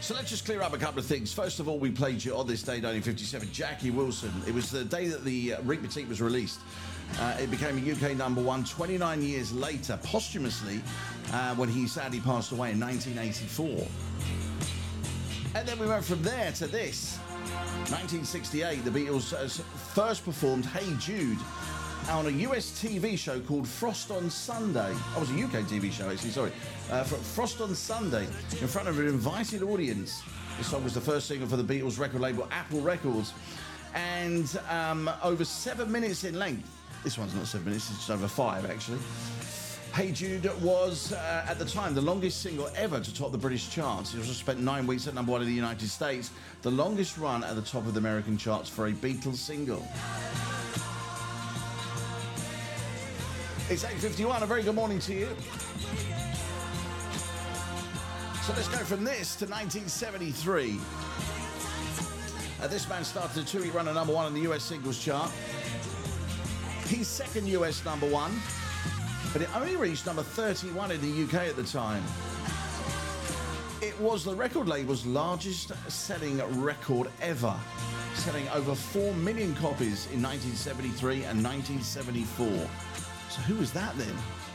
So let's just clear up a couple of things. First of all, we played you on this day, 1957, Jackie Wilson. It was the day that the Reek Petite was released. It became a UK number one 29 years later, posthumously, when he sadly passed away in 1984. And then we went from there to this. 1968, the Beatles first performed Hey Jude on a US TV show called Frost on Sunday. Oh, it was a UK TV show, actually, sorry. Frost on Sunday, in front of an invited audience. The song was the first single for the Beatles record label, Apple Records. And over 7 minutes in length. This one's not 7 minutes, it's just over 5, actually. Hey Jude was, at the time, the longest single ever to top the British charts. It also spent 9 weeks at number one in the United States, the longest run at the top of the American charts for a Beatles single. It's 8:51, a very good morning to you. So let's go from this to 1973. This man started a 2-week run at number one in the US singles chart. His second US number one, but it only reached number 31 in the UK at the time. It was the record label's largest selling record ever, selling over 4 million copies in 1973 and 1974. So who was that then?